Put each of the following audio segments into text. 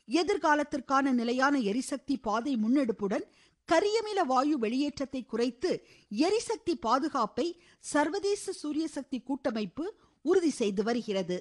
எதிர்காலத்திற்கான நிலையான எரிசக்தி பாதை முன்னெடுப்புடன் கரியமில வாயு வெளியேற்றத்தை குறைத்து எரிசக்தி பாதுகாப்பை சர்வதேச சூரிய சக்தி கூட்டமைப்பு உறுதி செய்து வருகிறது.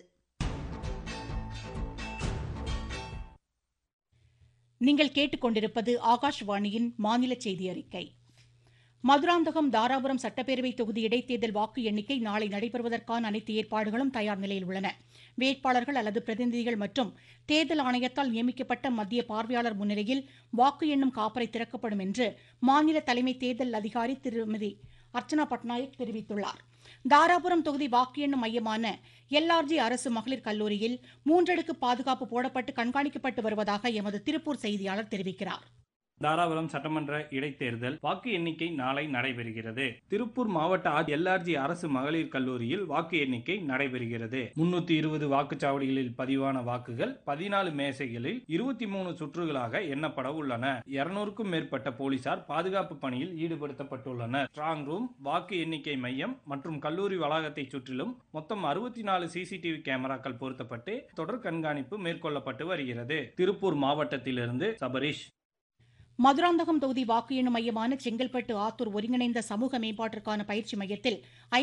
நீங்கள் கேட்டுக்கொண்டிருப்பது ஆகாஷ்வாணியின் மாநில செய்தி அறிக்கை. மதுராந்தகம் தாராபுரம் சட்டப்பேரவை தொகுதி இடைத்தேர்தல் வாக்கு எண்ணிக்கை நாளை நடைபெறுவதற்கான அனைத்து ஏற்பாடுகளும் தயார் நிலையில் உள்ளன. வேட்பாளர்கள் அல்லது பிரதிநிதிகள் மற்றும் தேர்தல் ஆணையத்தால் நியமிக்கப்பட்ட மத்திய பார்வையாளர் முன்னிலையில் வாக்கு எண்ணும் காப்பறை திறக்கப்படும் என்று மாநில தலைமை தேர்தல் அதிகாரி திருமதி அர்ச்சனா பட்நாயக் தெரிவித்துள்ளார். தாராபுரம் தொகுதி வாக்கு எண்ணும் மையமான LRG அரசு மகளிர் கல்லூரியில் 3 அடுக்கு பாதுகாப்பு போடப்பட்டு கண்காணிக்கப்பட்டு வருவதாக எமது திருப்பூர் செய்தியாளர் தெரிவிக்கிறார். தாராபுரம் சட்டமன்ற இடைத்தேர்தல் வாக்கு எண்ணிக்கை நாளை நடைபெறுகிறது. திருப்பூர் மாவட்ட LRG அரசு மகளிர் கல்லூரியில் வாக்கு எண்ணிக்கை நடைபெறுகிறது. 320 வாக்குச்சாவடிகளில் பதிவான வாக்குகள் 14 மேசைகளில் 23 சுற்றுகளாக எண்ணப்பட உள்ளன. 200க்கும் மேற்பட்ட போலீசார் பாதுகாப்பு பணியில் ஈடுபடுத்தப்பட்டுள்ளனர். ஸ்ட்ராங் ரூம், வாக்கு எண்ணிக்கை மையம் மற்றும் கல்லூரி வளாகத்தை சுற்றிலும் மொத்தம் 64 CCTV கேமராக்கள் பொருத்தப்பட்டு தொடர் கண்காணிப்பு மேற்கொள்ளப்பட்டு வருகிறது. திருப்பூர் மாவட்டத்திலிருந்து சபரீஷ். மதுராந்தகம் தொகுதி வாக்கு எண்ணும் மையமான செங்கல்பட்டு ஆத்தூர் ஒருங்கிணைந்த சமூக மேம்பாட்டிற்கான பயிற்சி மையத்தில்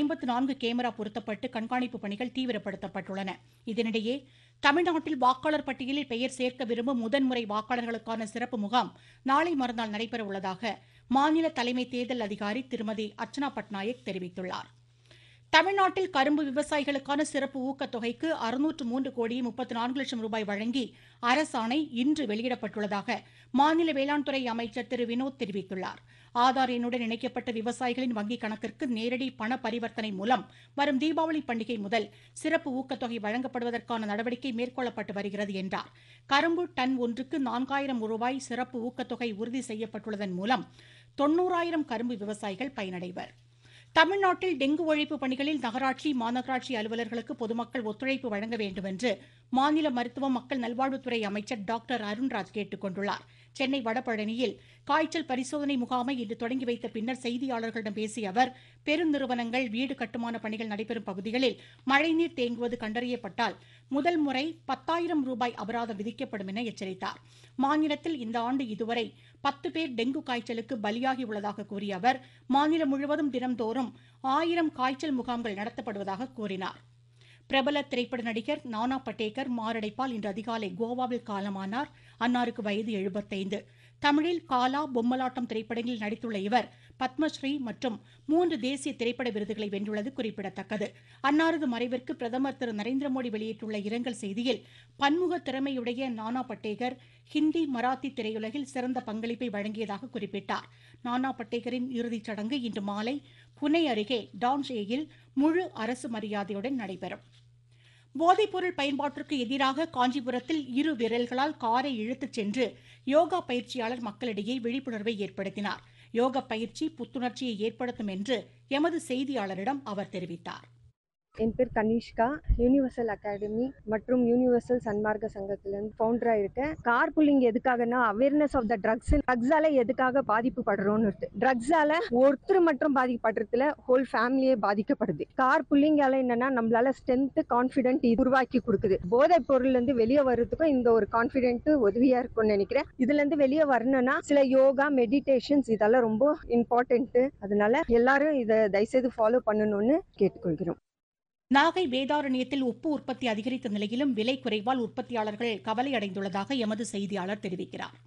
54 கேமரா பொருத்தப்பட்டு கண்காணிப்பு பணிகள் தீவிரப்படுத்தப்பட்டுள்ளன. இதனிடையே தமிழ்நாட்டில் வாக்காளர் பட்டியலில் பெயர் சேர்க்க விரும்பும் முதன்முறை வாக்காளர்களுக்கான சிறப்பு முகாம் நாளை மறுநாள் நடைபெற உள்ளதாக மாநில தலைமை தேர்தல் அதிகாரி திருமதி அர்ச்சனா பட்நாயக் தெரிவித்துள்ளார். தமிழ்நாட்டில் கரும்பு விவசாயிகளுக்கான சிறப்பு ஊக்கத்தொகைக்கு 603 கோடியே 34 லட்சம் ரூபாய் வழங்கி அரசாணை இன்று வெளியிடப்பட்டுள்ளதாக மாநில வேளாண் துறை அமைச்சர் திரு வினோத் தெரிவித்துள்ளார். ஆதார் எண்ணுடன் இணைக்கப்பட்ட விவசாயிகளின் வங்கிக் கணக்கிற்கு நேரடி பண பரிவர்த்தனை மூலம் வரும் தீபாவளி பண்டிகை முதல் சிறப்பு ஊக்கத்தொகை வழங்கப்படுவதற்கான நடவடிக்கை மேற்கொள்ளப்பட்டு வருகிறது என்றார். கரும்பு டன் ஒன்றுக்கு 4000 ரூபாய் சிறப்பு ஊக்கத்தொகை உறுதி செய்யப்பட்டுள்ளதன் மூலம் 90,000 கரும்பு விவசாயிகள் பயனடைவர். தமிழ்நாட்டில் டெங்கு ஒழிப்பு பணிகளில் நகராட்சி, மாநகராட்சி அலுவலர்களுக்கு பொதுமக்கள் ஒத்துழைப்பு வழங்க வேண்டும் என்று மாநில மருத்துவ மக்கள் நல்வாழ்வுத்துறை அமைச்சர் டாக்டர் அருண்ராஜ் கேட்டுக் கொண்டுள்ளார். சென்னை வடபழனியில் காய்ச்சல் பரிசோதனை முகாமை இன்று தொடங்கி வைத்த பின்னர் செய்தியாளர்களிடம் பேசிய அவர், பெருநிறுவனங்கள், வீடு கட்டுமான பணிகள் நடைபெறும் பகுதிகளில் மழைநீர் தேங்குவது கண்டறியப்பட்டால் முதல் முறை 10,000 ரூபாய் அபராதம் விதிக்கப்படும் என எச்சரித்தார். மாநிலத்தில் இந்த ஆண்டு இதுவரை 10 பேர் டெங்கு காய்ச்சலுக்கு பலியாகியுள்ளதாக கூறிய அவர், மாநிலம் முழுவதும் தினம்தோறும் 1000 காய்ச்சல் முகாம்கள் நடத்தப்படுவதாக கூறினார். பிரபல திரைப்பட நடிகர் நானா படேகர் மாரடைப்பால் இன்று அதிகாலை கோவாவில் காலமானார். அன்னாருக்கு வயது 75. தமிழில் காலா, பொம்மலாட்டம் திரைப்படங்களில் நடித்துள்ள இவர் பத்மஸ்ரீ மற்றும் 3 தேசிய திரைப்பட விருதுகளை வென்றுள்ளது குறிப்பிடத்தக்கது. அன்னாரது மறைவிற்கு பிரதமர் திரு நரேந்திர மோடி வெளியிட்டுள்ள இரங்கல் செய்தியில், பன்முக திறமையுடைய நானா படேகர் ஹிந்தி, மராத்தி திரையுலகில் சிறந்த பங்களிப்பை வழங்கியதாக குறிப்பிட்டார். நானா படேகரின் இறுதிச் சடங்கு இன்று மாலை புனே அருகே டான்ஷேயில் முழு அரசு மரியாதையுடன் நடைபெறும். போதைப்பொருள் பயன்பாட்டிற்கு எதிராக காஞ்சிபுரத்தில் 2 விரல்களால் காரை இழுத்துச் சென்று யோகா பயிற்சியாளர் மக்களிடையே விழிப்புணர்வை ஏற்படுத்தினார். யோகா பயிற்சி புத்துணர்ச்சியை ஏற்படுத்தும் என்று எமது செய்தியாளரிடம் அவர் தெரிவித்தார். என் பேர் கனிஷ்கா. யூனிவர்சல் அகாடமி மற்றும் யூனிவர்சல் சன்மார்க்க சங்கத்திலிருந்து ஃபவுண்டராக இருக்கேன். கார் புல்லிங் எதுக்காகனா அவேர்னஸ் ஆஃப் த ட்ரக்ஸால எதுக்காக பாதிப்புப்படுறோம்னு இருக்கு. ட்ரக்ஸால ஒருத்தர் மட்டும் பாதிக்கப்படுறதுல ஹோல் ஃபேமிலியே பாதிக்கப்படுது. கார் புல்லிங்கால என்னன்னா நம்மளால ஸ்ட்ரென்த், கான்ஃபிடென்ட் உருவாக்கி கொடுக்குது. போதைப் பொருள்ல இருந்து வெளியே வர்றதுக்கும் இந்த ஒரு கான்ஃபிடென்ட் உதவியா இருக்கும்னு நினைக்கிறேன். இதுல இருந்து வெளியே வரணும்னா சில யோகா, மெடிடேஷன்ஸ் இதெல்லாம் ரொம்ப இம்பார்ட்டன்ட். அதனால எல்லாரும் இதை தயவுசெய்து ஃபாலோ பண்ணணும்னு கேட்டுக்கொள்கிறோம். நாகை வேதாரண்யத்தில் உப்பு உற்பத்தி அதிகரித்த நிலையிலும் விலை குறைவால் உற்பத்தியாளர்கள் கவலை அடைந்துள்ளதாக எமது செய்தியாளர் தெரிவிக்கிறார்.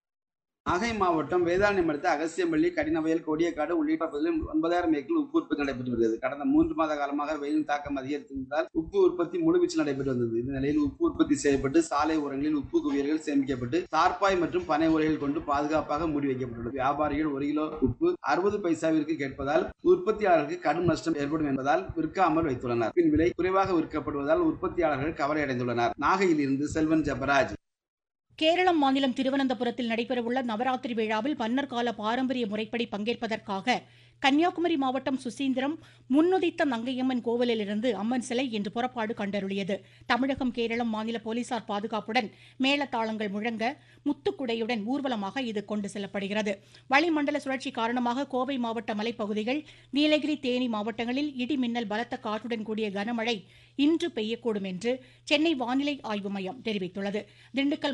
நாகை மாவட்டம் வேதாரண்யம் அடுத்த அகசியம்பள்ளி, கடினவயல், கோடியக்காடு உள்ளிட்ட பகுதிகளில் 9,000 ஏக்கரில் உப்பு உற்பத்தி நடைபெற்று வருகிறது. கடந்த 3 மாத காலமாக வெயிலின் தாக்கம் அதிகரித்திருந்ததால் உப்பு உற்பத்தி முழுவீச்சில் நடைபெற்று வந்தது. இந்த நிலையில் உப்பு உற்பத்தி செய்யப்பட்டு சாலை ஓரங்களில் உப்பு குவியல்கள் சேமிக்கப்பட்டு தார்பாய் மற்றும் பனை உரைகள் கொண்டு பாதுகாப்பாக மூடி வைக்கப்பட்டுள்ளது. வியாபாரிகள் 1 கிலோ உப்பு 60 பைசாவிற்கு கேட்பதால் உற்பத்தியாளர்களுக்கு கடும் நஷ்டம் ஏற்படும் என்பதால் விற்காமல் வைத்துள்ளனர். பின் விலை குறைவாக விற்கப்படுவதால் உற்பத்தியாளர்கள் கவலை அடைந்துள்ளனர். நாகையில் இருந்து செல்வன் ஜபராஜ். கேரளம் மாநிலம் திருவனந்தபுரத்தில் நடைபெறவுள்ள நவராத்திரி விழாவில் மன்னர் கால பாரம்பரிய முறைப்படி பங்கேற்பதற்காக கன்னியாகுமரி மாவட்டம் சுசீந்திரம் முன்னுதித்த நங்கையம்மன் கோவிலிலிருந்து அம்மன் சிலை இன்று புறப்பாடு கண்டருளியது. தமிழகம், கேரளம் மாநில போலீசார் பாதுகாப்புடன் மேளதாளங்கள் முழங்க முத்துக்குடையுடன் ஊர்வலமாக இது கொண்டு செல்லப்படுகிறது. வளிமண்டல சுழற்சி காரணமாக கோவை மாவட்ட மலைப்பகுதிகள், நீலகிரி, தேனி மாவட்டங்களில் இடி மின்னல், பலத்த காற்றுடன் கூடிய கனமழை இன்று பெய்யக்கூடும் என்று சென்னை வானிலை ஆய்வு மையம் தெரிவித்துள்ளது. திண்டுக்கல்